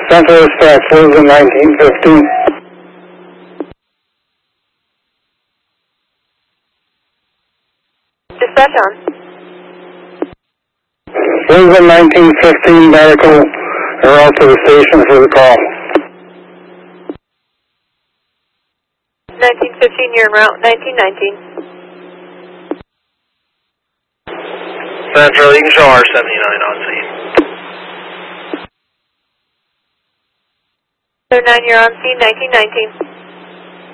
Central Dispatch, Rosen 1915. Dispatch on. Rosen 1915, medical, and route to the station for the call. 1915, you're en route. 1919. Central, you can show R79 on scene. 09, you're on scene. 1919.